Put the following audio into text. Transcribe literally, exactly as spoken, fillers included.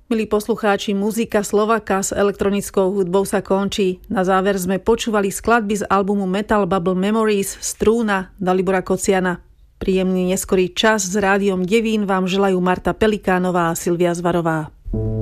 Milí poslucháči, muzika Slovaka s elektronickou hudbou sa končí. Na záver sme počúvali skladby z albumu Metal Bubble Memories Strúna Dalibora Kociana. Príjemný neskorý čas s rádiom Devín vám želajú Marta Pelikánová a Silvia Zvarová.